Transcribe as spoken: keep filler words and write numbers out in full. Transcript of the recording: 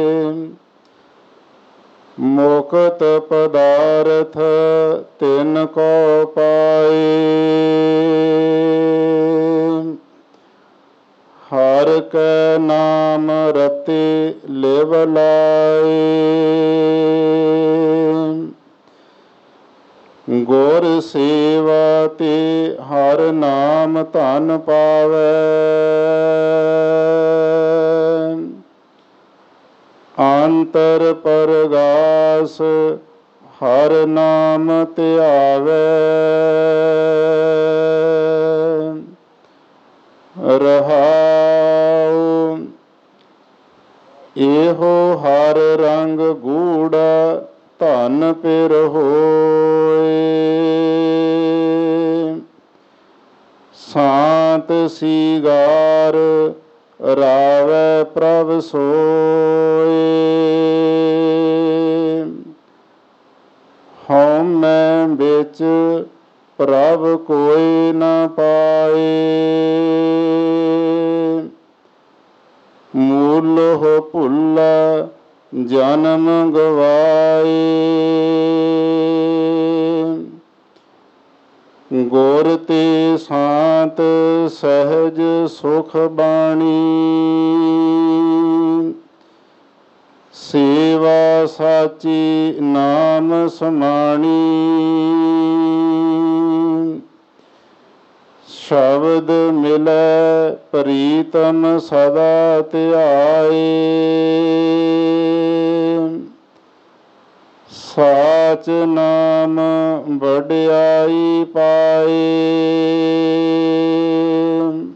ਮੁਕਤ ਪਦਾਰਥ ਤਿਨ ਕੋ ਪਾਏ। ਹਰ ਕੈ ਨਾਮ ਰਤੇ ਲਿਵ ਲਾਏ। ਗੁਰ ਸੇਵਾ ਤੇ ਹਰ ਨਾਮ ਧਨ ਪਾਵੈ। ਅੰਤਰ ਪਰਗਾਸ ਹਰ ਨਾਮ ਧਿਆਵੈ। ਰਹਾਉ ਇਹੋ ਹਰ ਰੰਗ ਗੂੜਾ ਧਨ ਪਿਰ ਹੋਏ। ਸਾਤ ਸੀਗਾਰ ਰਾਵੈ ਪ੍ਰਭ ਸੋਏ। ਹਉਮੈ ਵਿੱਚ ਪ੍ਰਭ ਕੋਈ ਨ ਪਾਏ। ਮੂਲਹੁ ਭੁੱਲਾ ਜਨਮ ਗਵਾਏ। ਗੁਰ ਤੇ ਸਾਤ ਸਹਿਜ ਸੁਖ ਬਾਣੀ। ਸੇਵਾ ਸਾਚੀ ਨਾਮ ਸਮਾਣੀ। ਸ਼ਬਦ ਮਿਲੈ ਪ੍ਰੀਤਮ ਸਦਾ ਧਿਆਏ। ਸਾਚ ਨਾਮ ਵਡਿਆਈ ਪਾਏ।